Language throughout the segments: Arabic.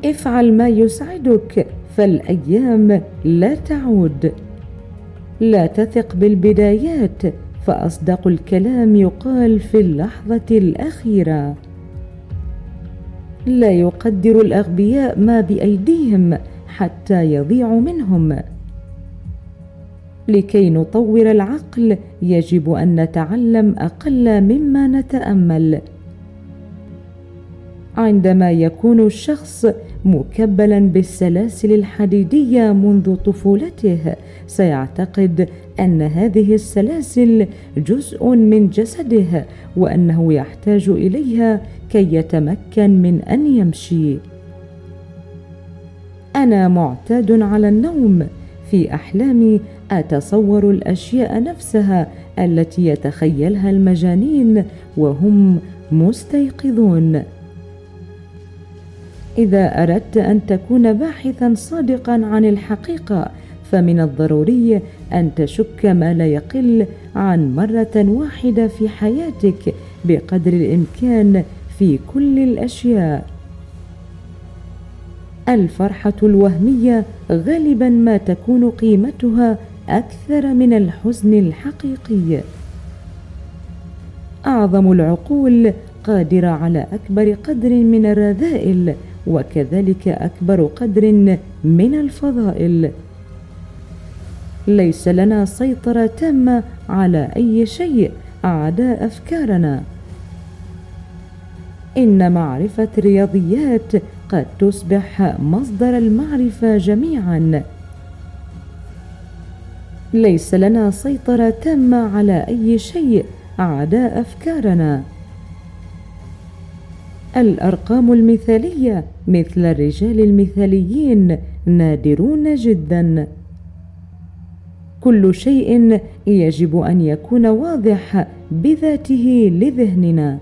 افعل ما يسعدك، فالأيام لا تعود. لا تثق بالبدايات، فأصدق الكلام يقال في اللحظة الأخيرة. لا يقدر الأغبياء ما بأيديهم حتى يضيع منهم. لكي نطور العقل يجب أن نتعلم أقل مما نتأمل. عندما يكون الشخص مكبلا بالسلاسل الحديدية منذ طفولته، سيعتقد أن هذه السلاسل جزء من جسده وأنه يحتاج إليها كي يتمكن من أن يمشي. أنا معتاد على النوم. في أحلامي أتصور الأشياء نفسها التي يتخيلها المجانين وهم مستيقظون. إذا أردت أن تكون باحثا صادقا عن الحقيقة، فمن الضروري أن تشك ما لا يقل عن مرة واحدة في حياتك بقدر الإمكان في كل الأشياء. الفرحة الوهمية غالبا ما تكون قيمتها أكثر من الحزن الحقيقي. أعظم العقول قادرة على أكبر قدر من الرذائل، وكذلك أكبر قدر من الفضائل. ليس لنا سيطرة تامة على أي شيء عدا أفكارنا. إن معرفة الرياضيات قد تصبح مصدر المعرفة جميعا. ليس لنا سيطرة تامة على أي شيء عدا أفكارنا. الأرقام المثالية مثل الرجال المثاليين نادرون جدا. كل شيء يجب أن يكون واضح بذاته لذهننا.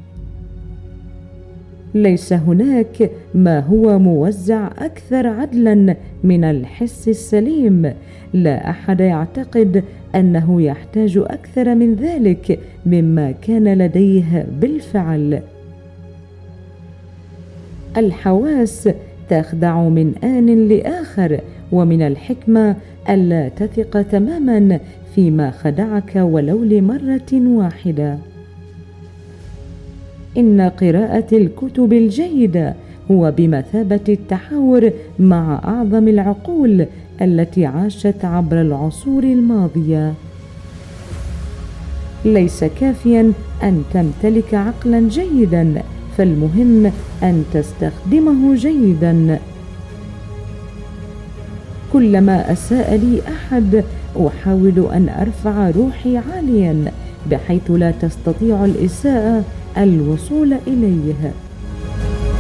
ليس هناك ما هو موزع أكثر عدلا من الحس السليم. لا أحد يعتقد أنه يحتاج أكثر من ذلك مما كان لديه بالفعل. الحواس تخدع من آن لآخر، ومن الحكمة ألا تثق تماما فيما خدعك ولو لمرة واحدة. إن قراءة الكتب الجيدة هو بمثابة التحاور مع أعظم العقول التي عاشت عبر العصور الماضية. ليس كافيا أن تمتلك عقلا جيدا، فالمهم أن تستخدمه جيدا. كلما أساء لي أحد أحاول أن أرفع روحي عاليا بحيث لا تستطيع الإساءة الوصول إليه.